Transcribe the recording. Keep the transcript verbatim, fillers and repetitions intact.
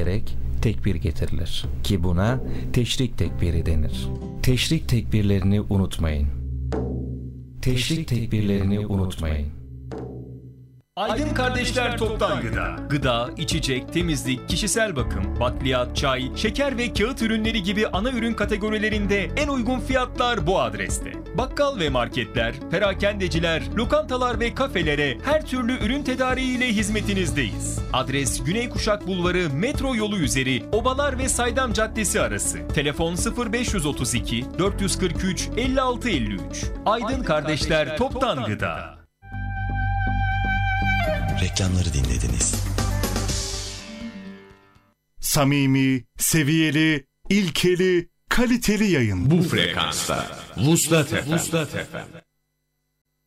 diyerek tekbir getirilir ki buna teşrik tekbiri denir. Teşrik tekbirlerini unutmayın. Teşrik tekbirlerini unutmayın. Aydın Kardeşler Toptan Gıda. Gıda, içecek, temizlik, kişisel bakım, bakliyat, çay, şeker ve kağıt ürünleri gibi ana ürün kategorilerinde en uygun fiyatlar bu adreste. Bakkal ve marketler, perakendeciler, lokantalar ve kafelere her türlü ürün tedariğiyle hizmetinizdeyiz. Adres Güney Kuşak Bulvarı, metro yolu üzeri, Obalar ve Saydam Caddesi arası. Telefon sıfır beş otuz iki dört kırk üç elli altı elli üç. Aydın, Aydın Kardeşler, Kardeşler Toptan, Toptan Gıda. Reklamları dinlediniz. Samimi, seviyeli, ilkeli, kaliteli yayın. Bu frekansta Vuslat Efem.